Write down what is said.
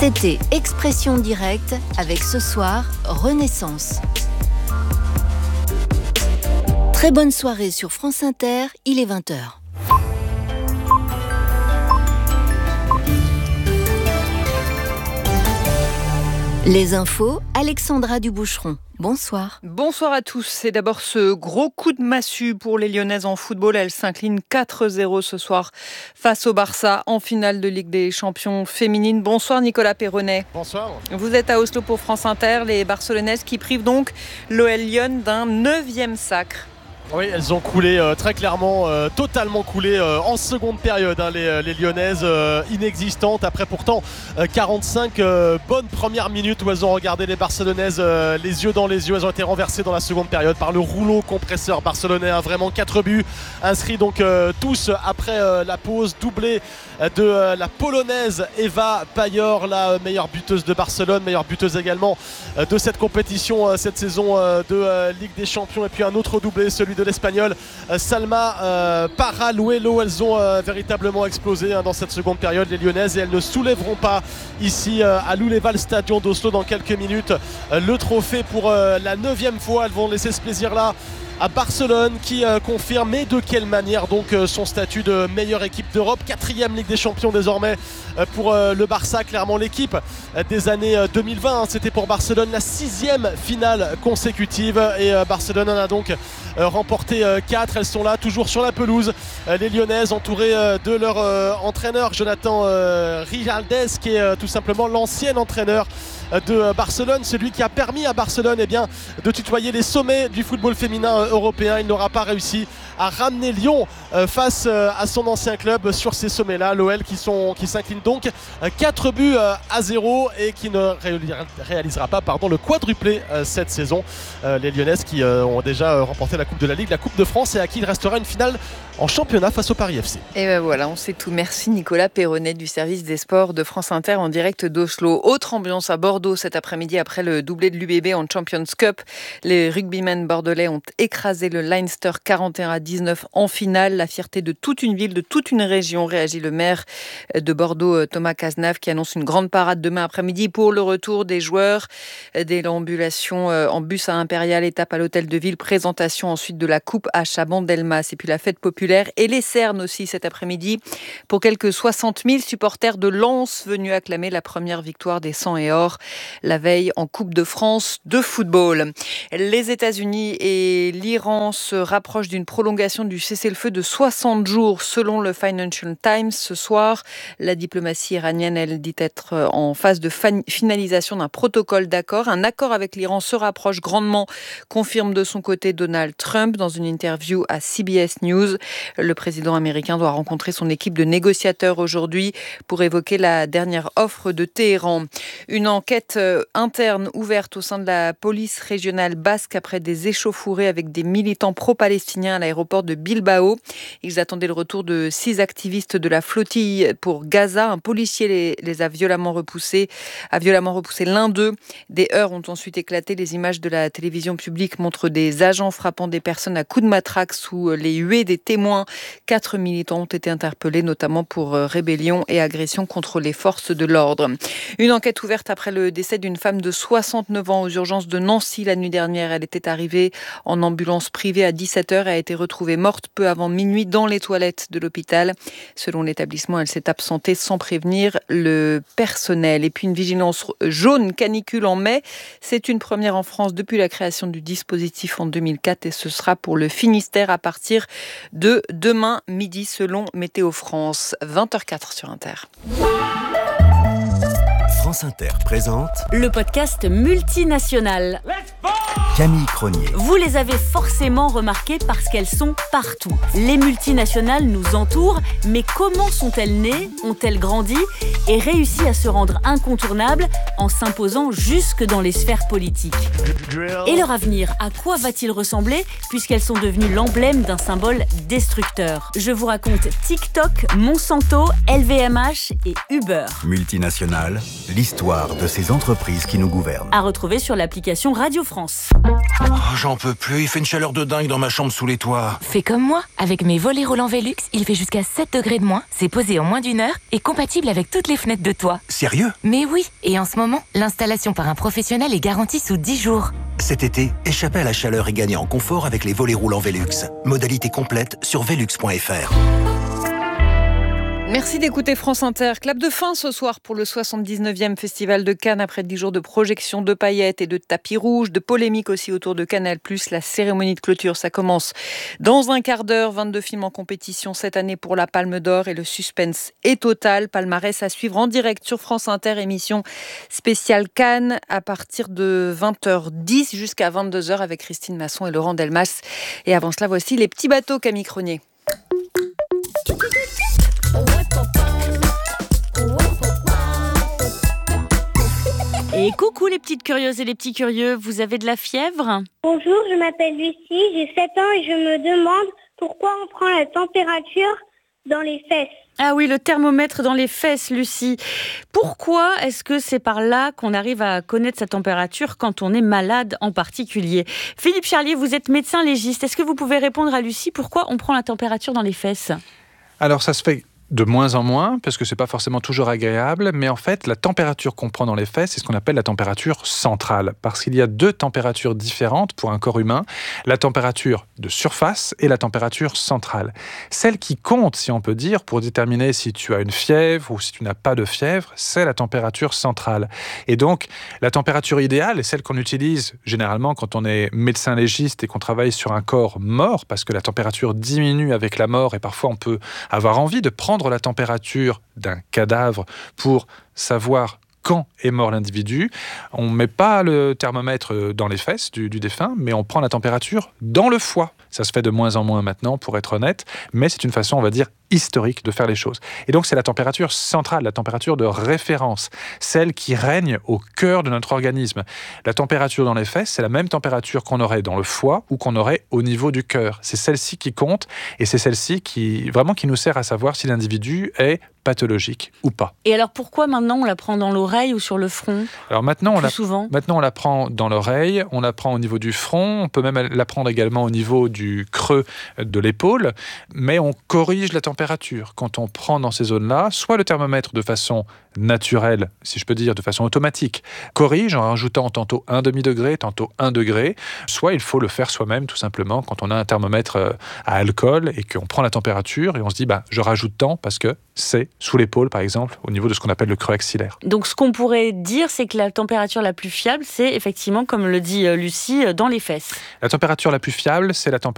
C'était Expression directe avec ce soir Renaissance. Très bonne soirée sur France Inter, il est 20h. Les infos, Alexandra Duboucheron. Bonsoir. Bonsoir à tous. C'est d'abord ce gros coup de massue pour les Lyonnaises en football. Elles s'inclinent 4-0 ce soir face au Barça en finale de Ligue des Champions féminines. Bonsoir Nicolas Perronnet. Bonsoir. Vous êtes à Oslo pour France Inter. Les Barcelonaises qui privent donc l'OL Lyon d'un 9e sacre. Oui, elles ont coulé très clairement, totalement coulé en seconde période, les Lyonnaises inexistantes après pourtant 45 bonnes premières minutes où elles ont regardé les Barcelonaises les yeux dans les yeux. Elles ont été renversées dans la seconde période par le rouleau compresseur barcelonais, vraiment 4 buts inscrits donc tous après la pause, doublé de la polonaise Eva Pajor, la meilleure buteuse de Barcelone, meilleure buteuse également de cette compétition cette saison de Ligue des Champions, et puis un autre doublé, celui de l'Espagnol Salma Paraluelo. Elles ont véritablement explosé dans cette seconde période, les Lyonnaises, et elles ne soulèveront pas ici à l'Uleval Stadion d'Oslo dans quelques minutes le trophée pour la 9e fois. Elles vont laisser ce plaisir là à Barcelone qui confirme, mais de quelle manière donc son statut de meilleure équipe d'Europe. 4e Ligue des Champions désormais pour le Barça. Clairement l'équipe des années 2020, c'était pour Barcelone la 6e finale consécutive, et Barcelone en a donc remporté 4. Elles sont là toujours sur la pelouse, les Lyonnaises, entourées de leur entraîneur Jonathan Rijaldes, qui est tout simplement l'ancien entraîneur de Barcelone, celui qui a permis à Barcelone de tutoyer les sommets du football féminin européen. Il n'aura pas réussi à ramener Lyon face à son ancien club sur ces sommets-là. L'OL qui s'incline donc 4 buts à 0 et qui ne réalisera pas le quadruplé cette saison. Les Lyonnaises qui ont déjà remporté la Coupe de la Ligue, la Coupe de France, et à qui il restera une finale en championnat face au Paris FC. Et ben voilà, on sait tout. Merci Nicolas Perronnet du service des sports de France Inter en direct d'Oslo. Autre ambiance à Bordeaux cet après-midi après le doublé de l'UBB en Champions Cup. Les rugbymen bordelais ont écrasé le Leinster 41-19 en finale. La fierté de toute une ville, de toute une région, réagit le maire de Bordeaux, Thomas Cazenave, qui annonce une grande parade demain après-midi pour le retour des joueurs. Déambulation en bus à Impérial, étape à l'hôtel de ville, présentation ensuite de la coupe à Chabandelmas, et puis la fête populaire et les cernes aussi cet après-midi pour quelques 60 000 supporters de Lens venus acclamer la première victoire des 100 et or la veille en Coupe de France de football. Les États-Unis et l'Iran se rapprochent d'une prolongation du cessez-le-feu de 60 jours selon le Financial Times ce soir. La diplomatie iranienne, elle, dit être en phase de finalisation d'un protocole d'accord. Un accord avec l'Iran se rapproche grandement, confirme de son côté Donald Trump dans une interview à CBS News. Le président américain doit rencontrer son équipe de négociateurs aujourd'hui pour évoquer la dernière offre de Téhéran. Une enquête interne ouverte au sein de la police régionale basque après des échauffourées avec des militants pro-palestiniens à l'aéroport de Bilbao. Ils attendaient le retour de 6 activistes de la flottille pour Gaza. Un policier les a violemment repoussés l'un d'eux. Des heurts ont ensuite éclaté. Les images de la télévision publique montrent des agents frappant des personnes à coups de matraque sous les huées des témoins. 4 militants ont été interpellés, notamment pour rébellion et agression contre les forces de l'ordre. Une enquête ouverte après le décès d'une femme de 69 ans aux urgences de Nancy la nuit dernière. Elle était arrivée en ambulance privée à 17h et a été retrouvée morte peu avant minuit dans les toilettes de l'hôpital. Selon l'établissement, elle s'est absentée sans prévenir le personnel. Et puis une vigilance jaune canicule en mai. C'est une première en France depuis la création du dispositif en 2004, et ce sera pour le Finistère à partir de demain midi selon Météo France. 20h04 sur Inter. France Inter présente le podcast multinational. Camille Cronier. Vous les avez forcément remarquées parce qu'elles sont partout. Les multinationales nous entourent, mais comment sont-elles nées, ont-elles grandi et réussi à se rendre incontournables en s'imposant jusque dans les sphères politiques ? Et leur avenir, à quoi va-t-il ressembler puisqu'elles sont devenues l'emblème d'un symbole destructeur ? Je vous raconte TikTok, Monsanto, LVMH et Uber. Multinationales, l'histoire de ces entreprises qui nous gouvernent. À retrouver sur l'application Radio France. Oh, j'en peux plus, il fait une chaleur de dingue dans ma chambre sous les toits. Fais comme moi, avec mes volets roulants Velux, il fait jusqu'à 7 degrés de moins, c'est posé en moins d'1 heure et compatible avec toutes les tes fenêtres de toit. Sérieux? Mais oui, et en ce moment, l'installation par un professionnel est garantie sous 10 jours. Cet été, échappez à la chaleur et gagnez en confort avec les volets roulants Velux. Modalité complète sur velux.fr. Merci d'écouter France Inter. Clap de fin ce soir pour le 79e Festival de Cannes après 10 jours de projections, de paillettes et de tapis rouges, de polémiques aussi autour de Canal+. La cérémonie de clôture, ça commence dans un quart d'heure. 22 films en compétition cette année pour la Palme d'Or et le suspense est total. Palmarès à suivre en direct sur France Inter, émission spéciale Cannes à partir de 20h10 jusqu'à 22h avec Christine Masson et Laurent Delmas. Et avant cela, voici les petits bateaux, Camille Cronier. Et coucou les petites curieuses et les petits curieux, vous avez de la fièvre ? Bonjour, je m'appelle Lucie, j'ai 7 ans et je me demande pourquoi on prend la température dans les fesses. Ah oui, le thermomètre dans les fesses, Lucie. Pourquoi est-ce que c'est par là qu'on arrive à connaître sa température quand on est malade en particulier ? Philippe Charlier, vous êtes médecin légiste. Est-ce que vous pouvez répondre à Lucie pourquoi on prend la température dans les fesses ? Alors ça se fait de moins en moins, parce que c'est pas forcément toujours agréable, mais en fait, la température qu'on prend dans les fesses, c'est ce qu'on appelle la température centrale, parce qu'il y a 2 températures différentes pour un corps humain, la température de surface et la température centrale. Celle qui compte, si on peut dire, pour déterminer si tu as une fièvre ou si tu n'as pas de fièvre, c'est la température centrale. Et donc, la température idéale est celle qu'on utilise généralement quand on est médecin légiste et qu'on travaille sur un corps mort, parce que la température diminue avec la mort et parfois on peut avoir envie de prendre la température d'un cadavre pour savoir quand est mort l'individu. On ne met pas le thermomètre dans les fesses du défunt, mais on prend la température dans le foie. Ça se fait de moins en moins maintenant, pour être honnête, mais c'est une façon, on va dire, historique de faire les choses. Et donc, c'est la température centrale, la température de référence, celle qui règne au cœur de notre organisme. La température dans les fesses, c'est la même température qu'on aurait dans le foie ou qu'on aurait au niveau du cœur. C'est celle-ci qui compte et c'est celle-ci qui nous sert à savoir si l'individu est pathologique ou pas. Et alors pourquoi maintenant on la prend dans l'oreille ou sur le front ? Alors maintenant, souvent on la prend dans l'oreille, on la prend au niveau du front, on peut même la prendre également au niveau du creux de l'épaule, mais on corrige la température. Quand on prend dans ces zones-là, soit le thermomètre de façon naturelle, si je peux dire, de façon automatique, corrige en rajoutant tantôt 1 demi-degré, tantôt 1 degré, soit il faut le faire soi-même tout simplement quand on a un thermomètre à alcool et qu'on prend la température et on se dit je rajoute tant parce que c'est sous l'épaule par exemple, au niveau de ce qu'on appelle le creux axillaire. Donc ce qu'on pourrait dire, c'est que la température la plus fiable, c'est effectivement, comme le dit Lucie, dans les fesses. La température la plus fiable, c'est la température